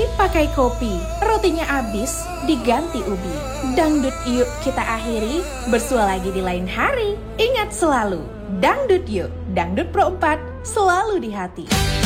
pakai kopi, rotinya habis, diganti ubi. Dangdut yuk kita akhiri, bersua lagi di lain hari. Ingat selalu, dangdut yuk, Dangdut Pro 4 selalu di hati.